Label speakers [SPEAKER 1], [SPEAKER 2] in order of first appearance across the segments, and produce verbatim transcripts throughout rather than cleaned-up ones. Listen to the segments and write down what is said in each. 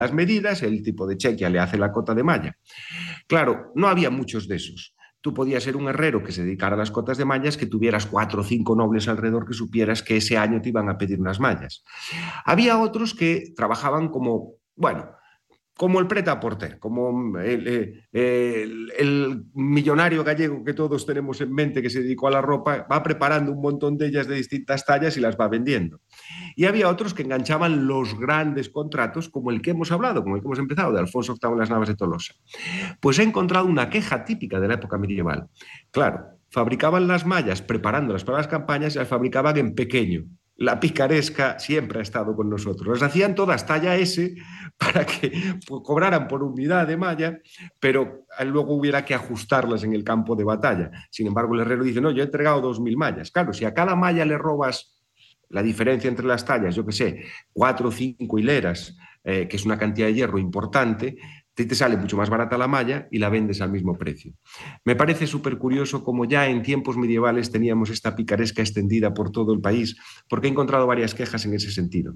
[SPEAKER 1] las medidas, el tipo de chequia le hace la cota de malla. Claro, no había muchos de esos. Tú podías ser un herrero que se dedicara a las cotas de mallas, que tuvieras cuatro o cinco nobles alrededor que supieras que ese año te iban a pedir unas mallas. Había otros que trabajaban como, bueno, como el prêt-à-porter, como el, el, el, millonario gallego que todos tenemos en mente que se dedicó a la ropa, va preparando un montón de ellas de distintas tallas y las va vendiendo. Y había otros que enganchaban los grandes contratos, como el que hemos hablado, como el que hemos empezado, de Alfonso octavo en las Navas de Tolosa. Pues he encontrado una queja típica de la época medieval. Claro, fabricaban las mallas preparándolas para las campañas y las fabricaban en pequeño. La picaresca siempre ha estado con nosotros. Las hacían todas talla S para que cobraran por unidad de malla, pero luego hubiera que ajustarlas en el campo de batalla. Sin embargo, el herrero dice, no, yo he entregado dos mil mallas. Claro, si a cada malla le robas la diferencia entre las tallas, yo qué sé, cuatro o cinco hileras, eh, que es una cantidad de hierro importante, te, te sale mucho más barata la malla y la vendes al mismo precio. Me parece súper curioso como ya en tiempos medievales teníamos esta picaresca extendida por todo el país, porque he encontrado varias quejas en ese sentido.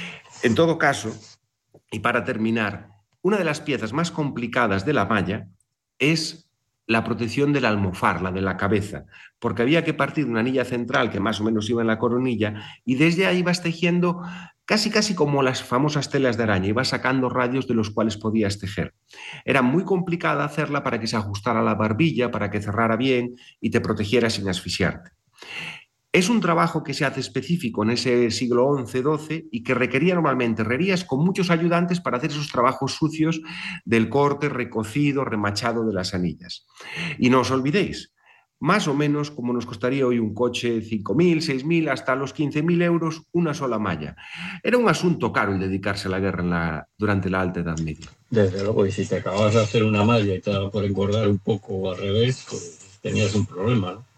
[SPEAKER 1] En todo caso, y para terminar, una de las piezas más complicadas de la malla es la protección del almofar, la de la cabeza, porque había que partir de una anilla central que más o menos iba en la coronilla y desde ahí ibas tejiendo casi casi como las famosas telas de araña, ibas sacando radios de los cuales podías tejer. Era muy complicada hacerla para que se ajustara a la barbilla, para que cerrara bien y te protegiera sin asfixiarte. Es un trabajo que se hace específico en ese siglo once doce y que requería normalmente herrerías con muchos ayudantes para hacer esos trabajos sucios del corte, recocido, remachado de las anillas. Y no os olvidéis, más o menos como nos costaría hoy un coche cinco mil, seis mil, hasta los quince mil euros una sola malla. Era un asunto caro el dedicarse a la guerra en la, durante la Alta Edad Media.
[SPEAKER 2] Desde luego, y si te acabas de hacer una malla y te daba por engordar un poco o al revés, pues tenías un problema, ¿no?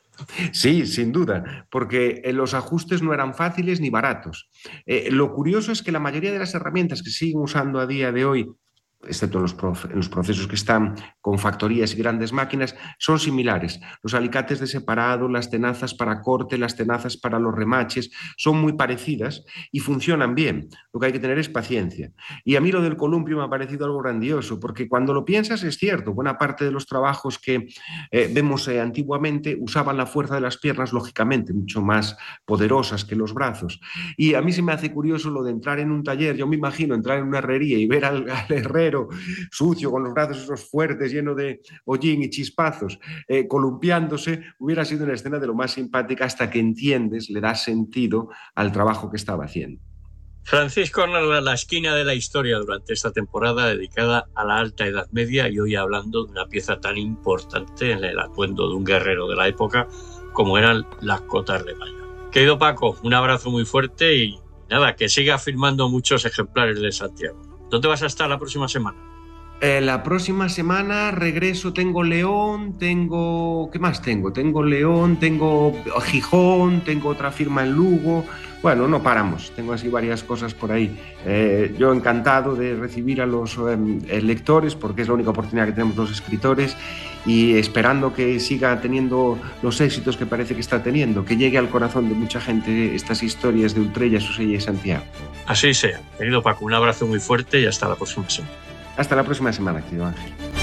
[SPEAKER 1] Sí, sin duda, porque los ajustes no eran fáciles ni baratos. Eh, lo curioso es que la mayoría de las herramientas que se siguen usando a día de hoy, excepto en los, prof- en los procesos que están con factorías y grandes máquinas, son similares. Los alicates de separado, las tenazas para corte, las tenazas para los remaches, son muy parecidas y funcionan bien. Lo que hay que tener es paciencia. Y a mí lo del columpio me ha parecido algo grandioso, porque cuando lo piensas es cierto, buena parte de los trabajos que eh, vemos eh, antiguamente usaban la fuerza de las piernas, lógicamente, mucho más poderosas que los brazos. Y a mí se me hace curioso lo de entrar en un taller, yo me imagino entrar en una herrería y ver al, al herrero sucio, con los brazos esos fuertes, lleno de hollín y chispazos, eh, columpiándose, hubiera sido una escena de lo más simpática hasta que entiendes, le das sentido al trabajo que estaba haciendo.
[SPEAKER 3] Francisco narra la esquina de la historia durante esta temporada dedicada a la Alta Edad Media y hoy hablando de una pieza tan importante en el atuendo de un guerrero de la época como eran las cotas de malla. Querido Paco, un abrazo muy fuerte y nada, que siga firmando muchos ejemplares de Santiago. ¿Dónde vas a estar la próxima semana?
[SPEAKER 1] Eh, la próxima semana regreso, tengo León, tengo... ¿Qué más tengo? Tengo León, tengo Gijón, tengo otra firma en Lugo. Bueno, no paramos, tengo así varias cosas por ahí. Eh, yo encantado de recibir a los eh, lectores, porque es la única oportunidad que tenemos los escritores, y esperando que siga teniendo los éxitos que parece que está teniendo, que llegue al corazón de mucha gente estas historias de Ultrella, Susella y Santiago.
[SPEAKER 3] Así sea. Querido Paco, un abrazo muy fuerte y hasta la próxima semana.
[SPEAKER 1] Hasta la próxima semana, querido Ángel.